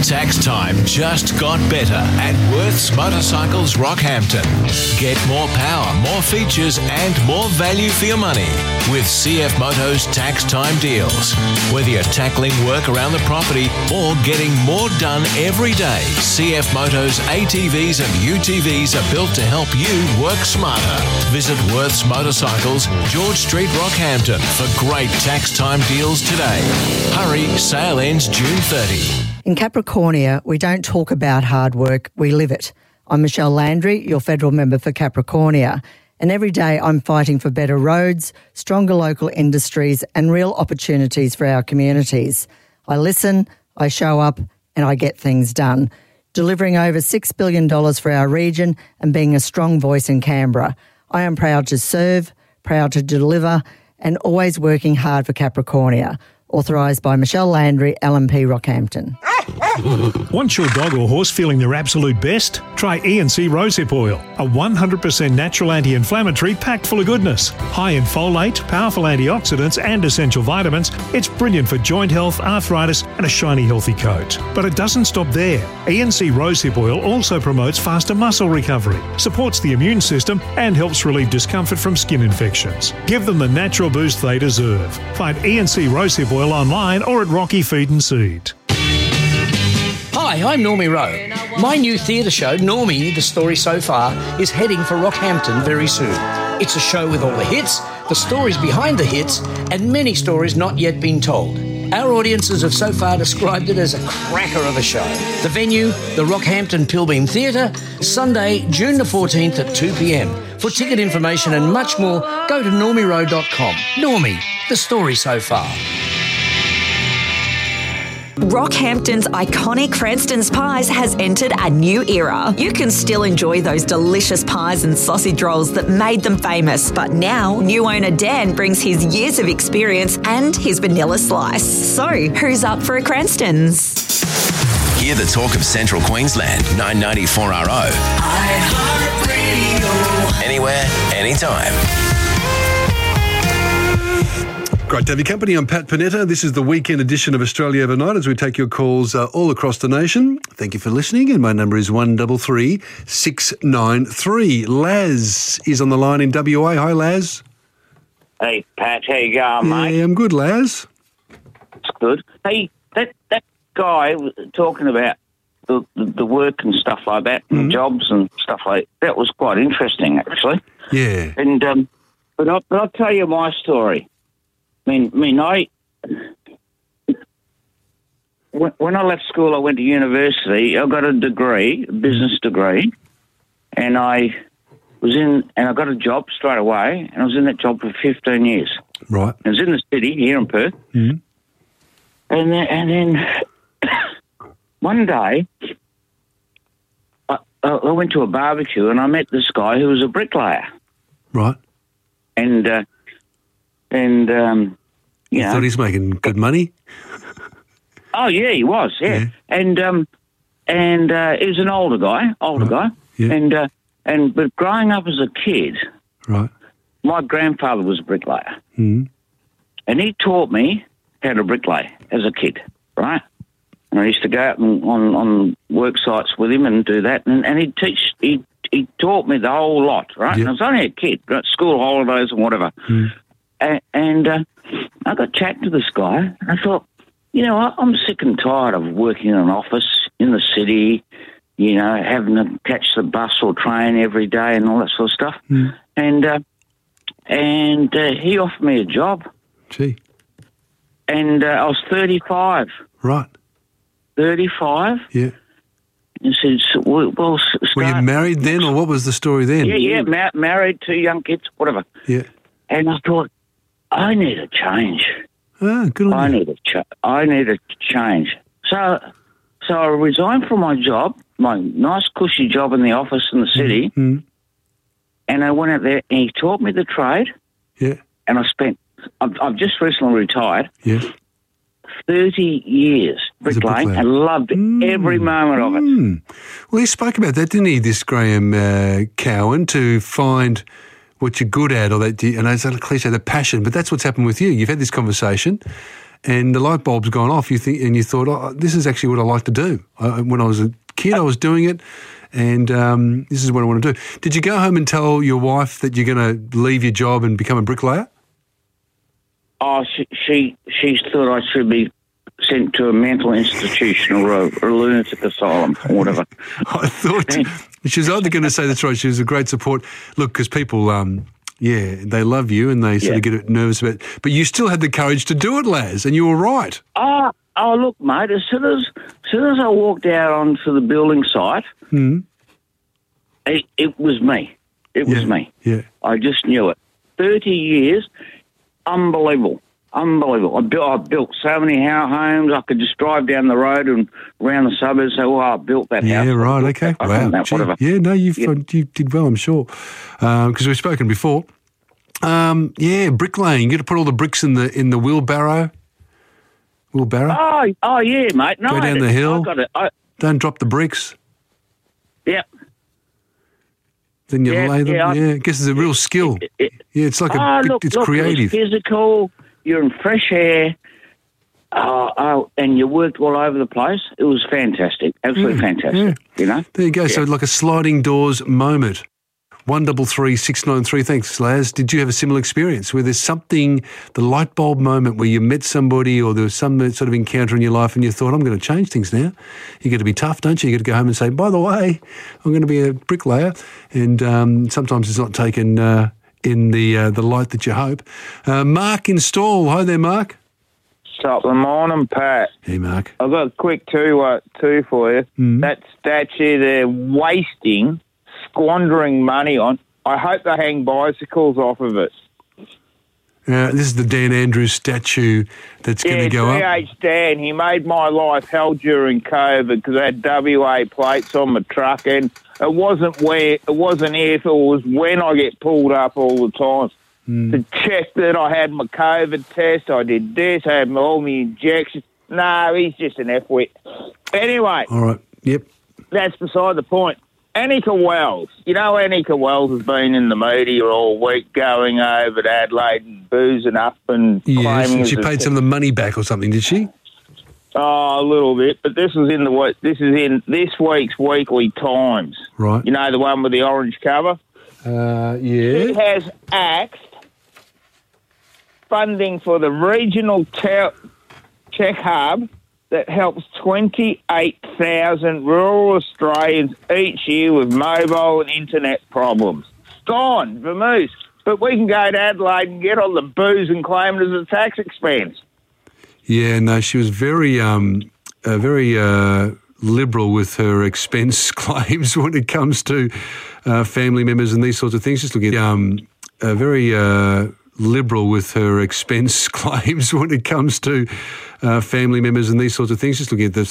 Tax time just got better at Worth's Motorcycles Rockhampton. Get more power, more features and more value for your money with CF Moto's tax time deals. Whether you're tackling work around the property or getting more done every day, CF Moto's ATVs and UTVs are built to help you work smarter. Visit Worth's Motorcycles, George Street, Rockhampton for great tax time deals today. Hurry, sale ends June 30. In Capricornia, we don't talk about hard work, we live it. I'm Michelle Landry, your federal member for Capricornia, and every day I'm fighting for better roads, stronger local industries and real opportunities for our communities. I listen, I show up and I get things done, delivering over $6 billion for our region and being a strong voice in Canberra. I am proud to serve, proud to deliver and always working hard for Capricornia. Authorised by Michelle Landry, LNP Rockhampton. Want your dog or horse feeling their absolute best? Try E&C Rosehip Oil, a 100% natural anti-inflammatory packed full of goodness. High in folate, powerful antioxidants and essential vitamins, it's brilliant for joint health, arthritis and a shiny healthy coat. But it doesn't stop there. E&C Rosehip Oil also promotes faster muscle recovery, supports the immune system and helps relieve discomfort from skin infections. Give them the natural boost they deserve. Find E&C Rosehip Oil online or at Rocky Feed and Seed. Hi, I'm Normie Rowe. My new theatre show, Normie, The Story So Far, is heading for Rockhampton very soon. It's a show with all the hits, the stories behind the hits, and many stories not yet been told. Our audiences have so far described it as a cracker of a show. The venue, the Rockhampton Pilbeam Theatre, Sunday, June the 14th at 2 p.m. For ticket information and much more, go to normierowe.com. Normie, The Story So Far. Rockhampton's iconic Cranston's Pies has entered a new era. You can still enjoy those delicious pies and sausage rolls that made them famous, but now new owner Dan brings his years of experience and his vanilla slice. So, who's up for a Cranston's? Hear the talk of Central Queensland, 994RO. iHeartRadio. Anywhere, anytime. Great to have your company. I'm Pat Panetta. This is the weekend edition of Australia Overnight as we take your calls all across the nation. Thank you for listening, and my number is 133 693. Laz is on the line in WA. Hi, Laz. Hey, Pat. How you going, mate? Yeah, I'm good, Laz. It's good. Hey, that guy was talking about the work and stuff like that, and jobs and stuff like that was quite interesting, actually. Yeah. And but I'll tell you my story. When I left school, I went to university. I got a degree, a business degree, and I got a job straight away, and I was in that job for 15 years. Right. I was in the city here in Perth, and then one day I went to a barbecue and I met this guy who was a bricklayer. Right. And you know, thought he's making good money? Oh yeah, he was, yeah. And he was an older guy. Yeah. But growing up as a kid, right, my grandfather was a bricklayer. Mm. And he taught me how to bricklay as a kid, right? And I used to go out on work sites with him and do that, and he'd teach. He taught me the whole lot, right? Yep. And I was only a kid, right? School holidays and whatever. Mm. And I got chatting to this guy. I thought, you know, I'm sick and tired of working in an office in the city, you know, having to catch the bus or train every day and all that sort of stuff. Mm. And he offered me a job. Gee. And I was 35. Right. 35. Yeah. And said, well, start. Were you married then, or what was the story then? Yeah, married, 2 young kids, whatever. Yeah. And I thought, I need a change. Ah, good on you. I need a change. So I resigned from my job, my nice cushy job in the office in the city, and I went out there and he taught me the trade. Yeah. And I've just recently retired. Yeah. 30 years bricklaying and loved every moment of it. Well, he spoke about that, didn't he, this Graham Cowan, to find what you're good at, or that, and it's a cliche, the passion, but that's what's happened with you. You've had this conversation and the light bulb's gone off. You thought, oh, this is actually what I like to do. When I was a kid, I was doing it, and this is what I want to do. Did you go home and tell your wife that you're going to leave your job and become a bricklayer? Oh, she thought I should be sent to a mental institution or a lunatic asylum or whatever. I thought she was either going to say that's right. She was a great support. Look, because people, they love you and they sort of get nervous about it. But you still had the courage to do it, Laz, and you were right. Oh, look, mate, as soon as I walked out onto the building site, it was me. It was me. Yeah. I just knew it. 30 years, unbelievable. Unbelievable. I built so many homes. I could just drive down the road and around the suburbs and say, I built that house. Yeah, right, okay. Wow. Whatever. Yeah, no, you did well, I'm sure. Because we've spoken before. Bricklaying. You got to put all the bricks in the wheelbarrow. Wheelbarrow? Oh, yeah, mate. No, go down the hill. I got it. Don't drop the bricks. Yeah. Then you lay them. I guess it's a real skill. It's like it's creative. It was physical. You're in fresh air, and you worked all over the place. It was fantastic, absolutely fantastic. You know. There you go. So like a sliding doors moment. 133 693. Thanks, Laz. Did you have a similar experience where there's something, the light bulb moment where you met somebody or there was some sort of encounter in your life and you thought, I'm going to change things now? You got to be tough, don't you? You got to go home and say, by the way, I'm going to be a bricklayer. And sometimes it's not taken in the light that you hope. Mark in Stawell. Hi there, Mark. Top of the morning, Pat. Hey, Mark. I've got a quick two for you. That statue they're wasting, squandering money on. I hope they hang bicycles off of it. This is the Dan Andrews statue that's going to go up. DH Dan, he made my life hell during COVID because I had WA plates on my truck, and it wasn't if, it was when I get pulled up all the time. To check that I had my COVID test, I did this, I had all my injections. No, he's just an F-wit. Anyway. All right, yep. That's beside the point. Annika Wells. You know, Annika Wells has been in the media all week going over to Adelaide and boozing up and claiming... Yes, she paid some of the money back or something, did she? Oh, a little bit, but this is in this week's Weekly Times. Right. You know, the one with the orange cover? Yeah. She has axed funding for the regional tech hub that helps 28,000 rural Australians each year with mobile and internet problems. Gone, vamoose. But we can go to Adelaide and get all the booze and claim it as a tax expense. Yeah, no, she was very liberal with her expense claims when it comes to family members and these sorts of things. Just looking at very liberal with her expense claims when it comes to family members and these sorts of things. Just looking at the